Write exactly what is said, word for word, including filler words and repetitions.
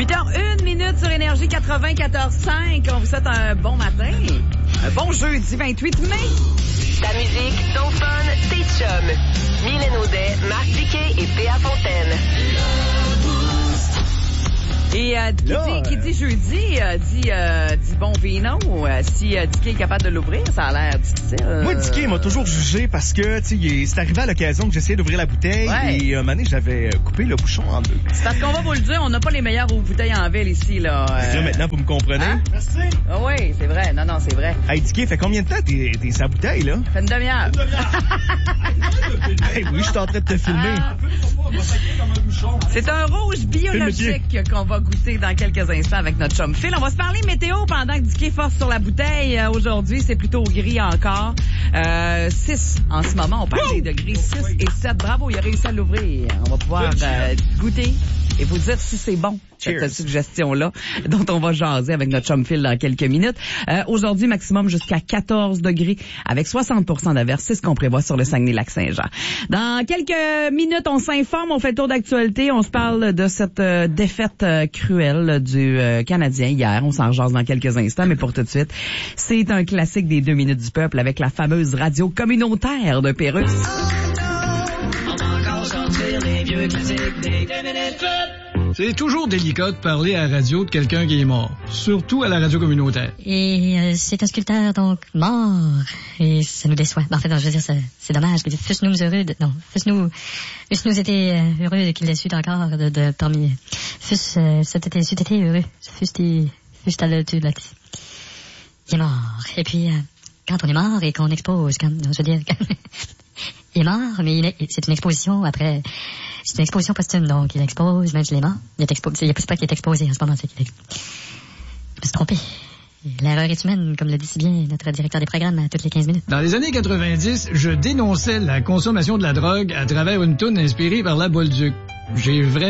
huit heures une minute sur Énergie quatre-vingt-quatorze cinq. On vous souhaite un bon matin. Un bon jeudi vingt-huit mai. Ta musique, ton fun, tes chums. Mylène Audet, Marc Diquet et Théa Fontaine. Et euh, qui, Là, dit, qui dit jeudi, euh, dit, euh, dit bon vino. Euh, si euh, Dicky est capable de l'ouvrir, ça a l'air difficile. Moi, Dicky m'a toujours jugé parce que, tu sais, c'est arrivé à l'occasion que j'essayais d'ouvrir la bouteille Ouais. et un moment donné, j'avais coupé le bouchon en deux. C'est parce qu'on va vous le dire, on n'a pas les meilleures bouteilles en ville ici, là. C'est là, maintenant, vous me comprenez? Hein? Merci. Ah oui, c'est vrai. Non, non, c'est vrai. Hey, Dicky, fait combien de temps t'es, t'es sa bouteille, là? Fait une demi-heure. Hey, oui, je suis en train de te filmer. Ah. C'est un rouge biologique qu'on va goûter dans quelques instants avec notre chum Phil. On va se parler météo pendant que Dicky force sur la bouteille. Euh, aujourd'hui, c'est plutôt gris encore. Euh, six en ce moment. On parle des degrés six et sept. Bravo, il a réussi à l'ouvrir. On va pouvoir euh, goûter et vous dire si c'est bon, cette Cheers. suggestion-là, dont on va jaser avec notre chum Phil dans quelques minutes. Euh, aujourd'hui, maximum jusqu'à quatorze degrés avec soixante pour cent d'averse. C'est ce qu'on prévoit sur le Saguenay-Lac-Saint-Jean. Dans quelques minutes, on s'informe, on fait le tour d'actualité. On se parle de cette euh, défaite euh, cruelle du euh, Canadien hier. On s'en jase dans quelques instants, mais pour tout de suite, c'est un classique des deux minutes du peuple avec la fameuse radio communautaire de Pérusse. C'est toujours délicat de parler à la radio de quelqu'un qui est mort, surtout à la radio communautaire. Et euh, c'est un sculpteur, donc, mort. Et ça nous déçoit. Ben, en fait, non, je veux dire, c'est, c'est dommage. Fûs-nous heureux de... Non, fûs-nous... Fûs-nous été euh, heureux qu'il ait su encore de, de parmi... Fûs... Euh, ça t'était... Tu t'étais heureux. Fûs-tu... Fûs-tu là... Tu, là... Il est mort. Et puis, euh, quand on est mort et qu'on expose, quand... Je veux dire... il est mort, mais il est, c'est une exposition après... C'est une exposition posthume, donc il expose, même s'il est mort. Il est exposé. Il n'y a pas qu'il est exposé en ce moment, c'est qu'il est... Je me suis trompé. L'erreur est humaine, comme le dit si bien notre directeur des programmes à toutes les quinze minutes. Dans les années quatre-vingt-dix, je dénonçais la consommation de la drogue à travers une toune inspirée par la Bolduc. J'ai vraiment